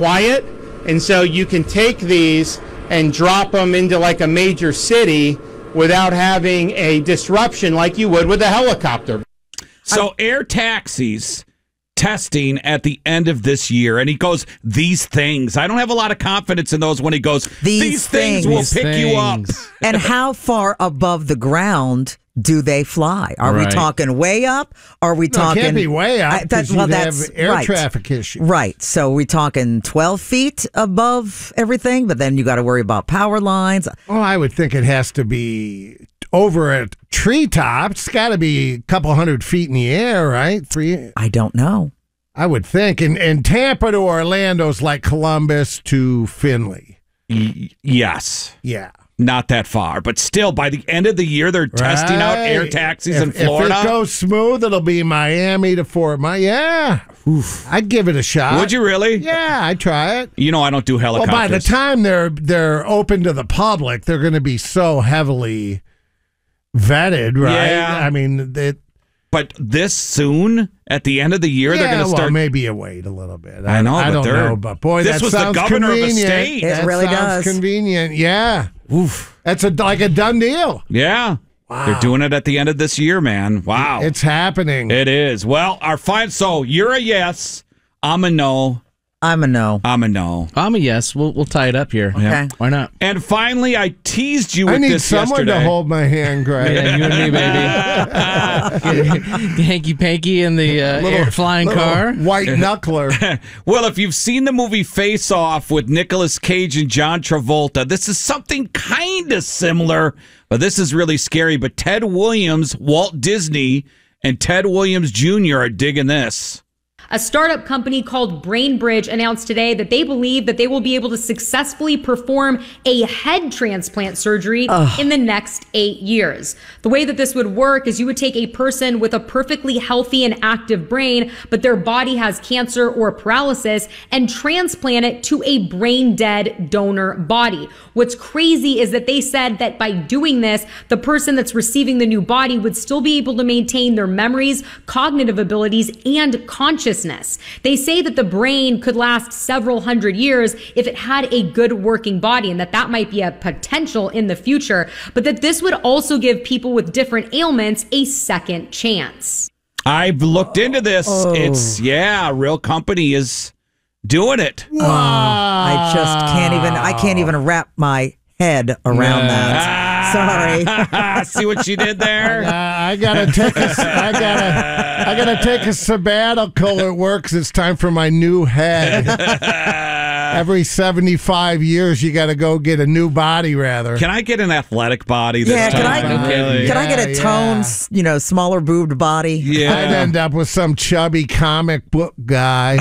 quiet, and so you can take these and drop them into like a major city without having a disruption like you would with a helicopter. So air taxis testing at the end of this year, and he goes, these things. I don't have a lot of confidence in those when he goes, these things will pick you up. And how far above the ground do they fly? Are we talking way up? Are we talking? It can't be way up because you have air traffic issues. Right. So we talking 12 feet above everything, but then you got to worry about power lines. Well, I would think it has to be over at treetop. It's got to be a couple 100 feet in the air, right? I don't know. I would think. And Tampa to Orlando's like Columbus to Findlay. Yes. Yeah. Not that far, but still, by the end of the year, they're testing out air taxis in Florida. If it goes smooth, it'll be Miami to Fort Myers. Yeah. Oof. I'd give it a shot. Would you really? Yeah, I'd try it. You know, I don't do helicopters. Well, by the time they're open to the public, they're going to be so heavily vetted, right? Yeah. I mean, but this soon, at the end of the year, they're going to start. Well, maybe you wait a little bit. I know, I don't know, but boy, this that was sounds the governor convenient. of a state. It really does. Convenient, yeah. Oof. That's like a done deal. Yeah. Wow. They're doing it at the end of this year, man. Wow. It's happening. It is. Well, so you're a yes. I'm a no. I'm a no. I'm a no. I'm a yes. We'll tie it up here. Okay. Yeah. Why not? And finally, I teased you with this yesterday. I need someone to hold my hand, Greg. Yeah, you and me, baby. Hanky panky in the flying car. White knuckler. Well, if you've seen the movie Face Off with Nicolas Cage and John Travolta, this is something kind of similar, but this is really scary. But Ted Williams, Walt Disney, and Ted Williams Jr. are digging this. A startup company called BrainBridge announced today that they believe that they will be able to successfully perform a head transplant surgery in the next 8 years. The way that this would work is you would take a person with a perfectly healthy and active brain, but their body has cancer or paralysis, and transplant it to a brain-dead donor body. What's crazy is that they said that by doing this, the person that's receiving the new body would still be able to maintain their memories, cognitive abilities, and consciousness. They say that the brain could last several hundred years if it had a good working body, and that might be a potential in the future, but that this would also give people with different ailments a second chance. I've looked into this. It's, a real company is doing it. Wow. I can't even wrap my head around that. Sorry. See what you did there? I gotta take a sabbatical at work 'cause it's time for my new head. Every 75 years, you got to go get a new body, rather. Can I get an athletic body this time? Can I get a toned, smaller boobed body? Yeah. I'd end up with some chubby comic book guy.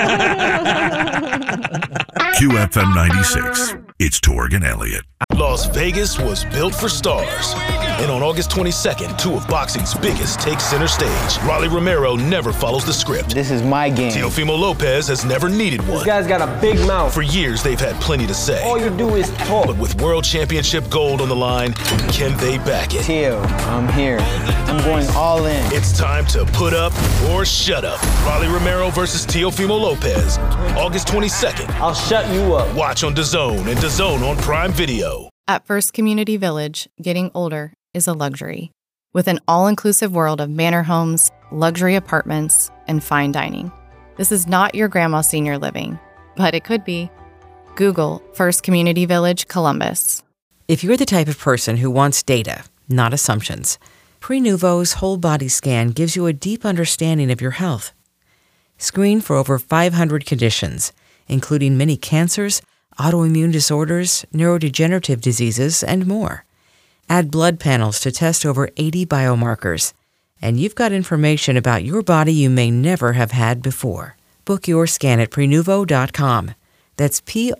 QFM 96. It's Torg and Elliott. Las Vegas was built for stars. And on August 22nd, two of boxing's biggest take center stage. Rolly Romero never follows the script. This is my game. Teofimo Lopez has never needed one. This guy's got a big mouth. For years, they've had plenty to say. All you do is talk. But with World Championship gold on the line, can they back it? Teo, I'm here. I'm going all in. It's time to put up or shut up. Rolly Romero versus Teofimo Lopez. August 22nd. I'll shut you up. Watch on DAZN and DAZN on Prime Video. At First Community Village, getting older is a luxury. With an all-inclusive world of manor homes, luxury apartments, and fine dining. This is not your grandma's senior living, but it could be. Google First Community Village, Columbus. If you're the type of person who wants data, not assumptions, Prenuvo's whole body scan gives you a deep understanding of your health. Screen for over 500 conditions, including many cancers, autoimmune disorders, neurodegenerative diseases, and more. Add blood panels to test over 80 biomarkers, and you've got information about your body you may never have had before. Book your scan at Prenuvo.com. That's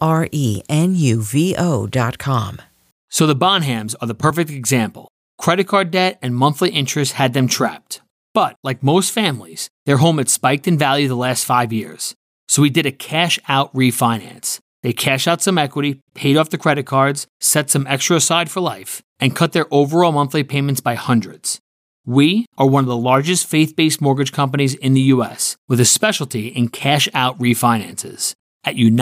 Prenuvo.com. So the Bonhams are the perfect example. Credit card debt and monthly interest had them trapped. But, like most families, their home had spiked in value the last 5 years. So we did a cash-out refinance. They cashed out some equity, paid off the credit cards, set some extra aside for life, and cut their overall monthly payments by hundreds. We are one of the largest faith-based mortgage companies in the U.S. with a specialty in cash-out refinances. At United